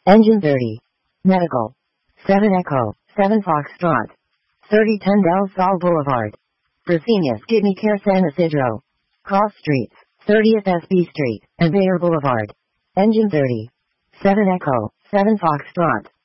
Engine 30. Medical. 7 Echo, 7 Foxtrot. 3010 Del Sol Boulevard. Fresenius Kidney Care San Isidro. Cross Streets, 30th SB Street, and Bayer Boulevard. Engine 30. 7 Echo, 7 Foxtrot.